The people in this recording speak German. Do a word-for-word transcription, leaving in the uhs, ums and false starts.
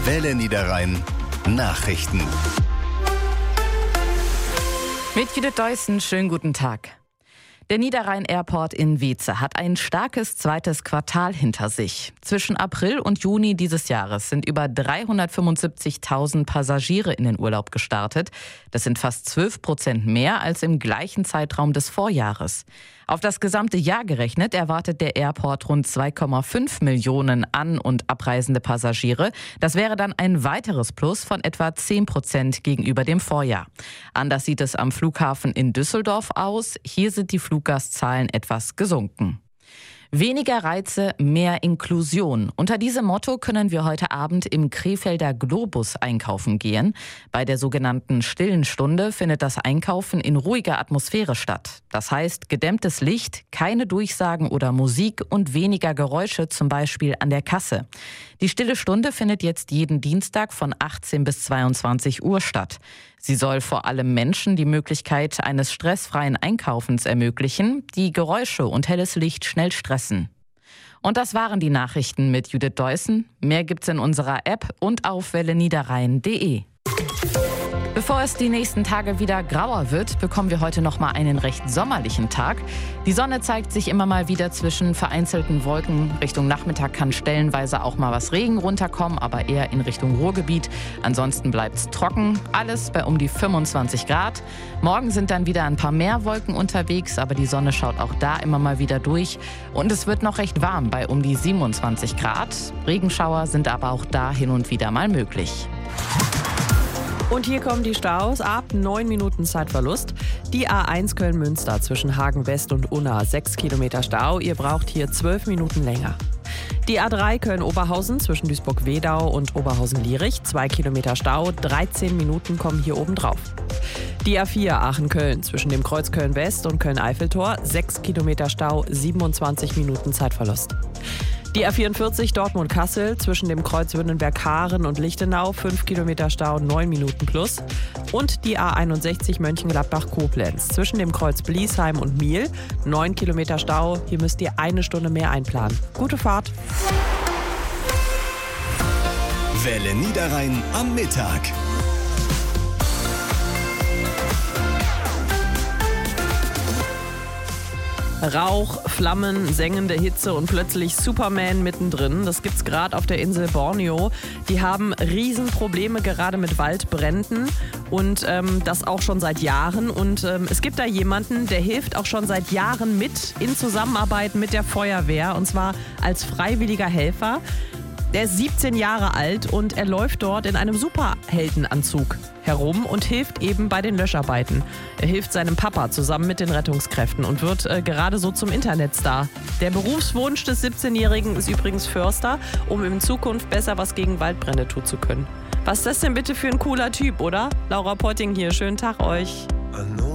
Welle Niederrhein Nachrichten. Mit Judith Deussen, schönen guten Tag. Der Niederrhein Airport in Weeze hat ein starkes zweites Quartal hinter sich. Zwischen April und Juni dieses Jahres sind über dreihundertfünfundsiebzigtausend Passagiere in den Urlaub gestartet. Das sind fast zwölf Prozent mehr als im gleichen Zeitraum des Vorjahres. Auf das gesamte Jahr gerechnet erwartet der Airport rund zwei Komma fünf Millionen an- und abreisende Passagiere. Das wäre dann ein weiteres Plus von etwa zehn Prozent gegenüber dem Vorjahr. Anders sieht es am Flughafen in Düsseldorf aus. Hier sind die Fluggastzahlen etwas gesunken. Weniger Reize, mehr Inklusion. Unter diesem Motto können wir heute Abend im Krefelder Globus einkaufen gehen. Bei der sogenannten Stillen Stunde findet das Einkaufen in ruhiger Atmosphäre statt. Das heißt, gedämmtes Licht, keine Durchsagen oder Musik und weniger Geräusche, zum Beispiel an der Kasse. Die Stille Stunde findet jetzt jeden Dienstag von achtzehn bis zweiundzwanzig Uhr statt. Sie soll vor allem Menschen die Möglichkeit eines stressfreien Einkaufens ermöglichen, die Geräusche und helles Licht schnell stressen. Und das waren die Nachrichten mit Judith Deussen. Mehr gibt's in unserer App und auf welle niederrhein punkt de. Bevor es die nächsten Tage wieder grauer wird, bekommen wir heute noch mal einen recht sommerlichen Tag. Die Sonne zeigt sich immer mal wieder zwischen vereinzelten Wolken. Richtung Nachmittag kann stellenweise auch mal was Regen runterkommen, aber eher in Richtung Ruhrgebiet. Ansonsten bleibt's trocken, alles bei um die fünfundzwanzig Grad. Morgen sind dann wieder ein paar mehr Wolken unterwegs, aber die Sonne schaut auch da immer mal wieder durch. Und es wird noch recht warm bei um die siebenundzwanzig Grad. Regenschauer sind aber auch da hin und wieder mal möglich. Und hier kommen die Staus ab neun Minuten Zeitverlust. Die A eins Köln-Münster zwischen Hagen West und Unna, sechs Kilometer Stau. Ihr braucht hier zwölf Minuten länger. Die A drei Köln-Oberhausen zwischen Duisburg-Wedau und Oberhausen-Lierich, zwei Kilometer Stau, dreizehn Minuten kommen hier oben drauf. Die A vier Aachen-Köln zwischen dem Kreuz Köln-West und Köln-Eiffeltor, sechs Kilometer Stau, siebenundzwanzig Minuten Zeitverlust. Die A vierundvierzig Dortmund-Kassel zwischen dem Kreuz Württemberg-Haaren und Lichtenau, fünf Kilometer Stau, neun Minuten plus. Und die A einundsechzig Mönchengladbach-Koblenz zwischen dem Kreuz Bliesheim und Miel, neun Kilometer Stau. Hier müsst ihr eine Stunde mehr einplanen. Gute Fahrt! Welle Niederrhein am Mittag. Rauch, Flammen, sengende Hitze und plötzlich Superman mittendrin. Das gibt's gerade auf der Insel Borneo. Die haben Riesenprobleme gerade mit Waldbränden und ähm, das auch schon seit Jahren. Und ähm, es gibt da jemanden, der hilft auch schon seit Jahren mit in Zusammenarbeit mit der Feuerwehr und zwar als freiwilliger Helfer. Der ist siebzehn Jahre alt und er läuft dort in einem Superheldenanzug herum und hilft eben bei den Löscharbeiten. Er hilft seinem Papa zusammen mit den Rettungskräften und wird äh, gerade so zum Internetstar. Der Berufswunsch des siebzehnjährigen ist übrigens Förster, um in Zukunft besser was gegen Waldbrände tun zu können. Was ist das denn bitte für ein cooler Typ, oder? Laura Potting hier, schönen Tag euch.